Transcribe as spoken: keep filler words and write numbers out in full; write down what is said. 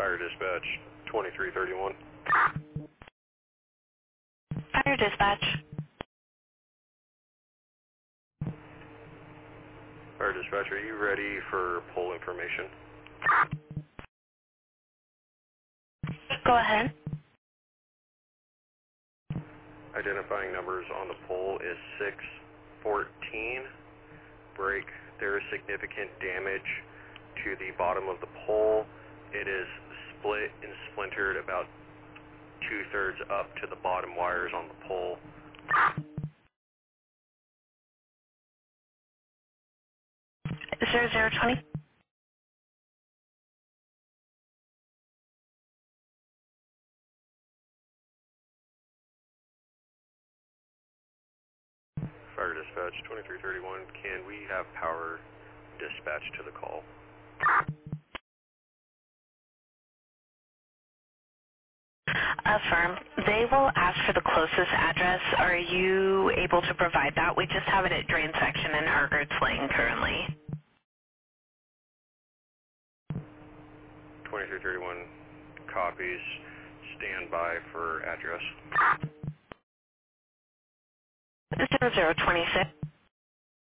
Fire Dispatch, twenty-three thirty-one. Fire dispatch. Fire Dispatch, are you ready for pole information? Go ahead. Identifying numbers on the pole is six fourteen. Break, there is significant damage to the bottom of the pole. It is split and splintered about two-thirds up to the bottom wires on the pole. Zero zero twenty. Fire Dispatch, twenty-three thirty-one, can we have power dispatch to the call? Affirm. They will ask for the closest address. Are you able to provide that? We just have it at Drain Section in Argerts Lane currently. twenty-three thirty-one copies. Stand by for address. Zero zero twenty six.